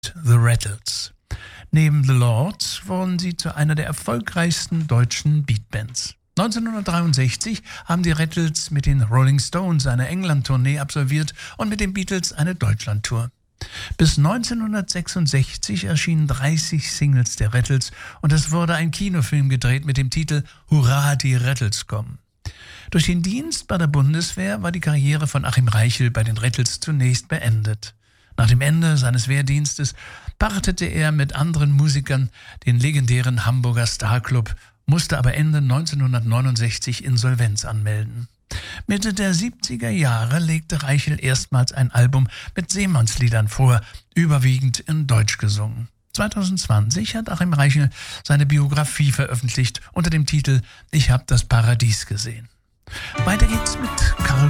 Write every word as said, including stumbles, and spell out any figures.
The Rattles. Neben The Lords wurden sie zu einer der erfolgreichsten deutschen Beatbands. neunzehnhundertdreiundsechzig haben die Rattles mit den Rolling Stones eine England-Tournee absolviert und mit den Beatles eine Deutschland-Tour. Bis neunzehnhundertsechsundsechzig erschienen dreißig Singles der Rattles und es wurde ein Kinofilm gedreht mit dem Titel »Hurra, die Rattles kommen«. Durch den Dienst bei der Bundeswehr war die Karriere von Achim Reichel bei den Rattles zunächst beendet. Nach dem Ende seines Wehrdienstes pachtete er mit anderen Musikern den legendären Hamburger Starclub, musste aber Ende neunzehnhundertneunundsechzig Insolvenz anmelden. Mitte der siebziger Jahre legte Reichel erstmals ein Album mit Seemannsliedern vor, überwiegend in Deutsch gesungen. zweitausendzwanzig hat Achim Reichel seine Biografie veröffentlicht unter dem Titel »Ich hab das Paradies gesehen«. Weiter geht's mit Karl